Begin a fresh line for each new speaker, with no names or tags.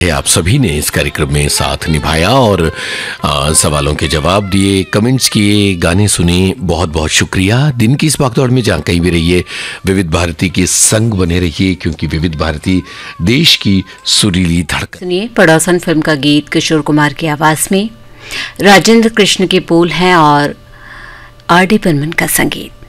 आप सभी ने इस कार्यक्रम में साथ निभाया और सवालों के जवाब दिए, कमेंट्स किए, गाने सुने। बहुत बहुत शुक्रिया। दिन की इस भागदौड़ में जहाँ कहीं भी रहिए, विविध भारती के संग बने रहिए, क्योंकि विविध भारती देश की सुरीली धड़कन।
सुनिए पड़ोसन फिल्म का गीत किशोर कुमार की आवाज में, राजेंद्र कृष्ण के बोल हैं और आर डी बर्मन का संगीत।